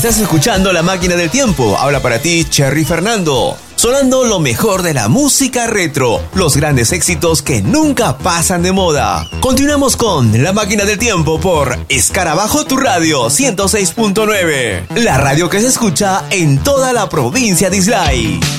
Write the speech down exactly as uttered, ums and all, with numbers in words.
Estás escuchando La Máquina del Tiempo. Habla para ti Cherry Fernando. Sonando lo mejor de la música retro, los grandes éxitos que nunca pasan de moda. Continuamos con La Máquina del Tiempo por Escarabajo Tu Radio ciento seis punto nueve. La radio que se escucha en toda la provincia de Islay.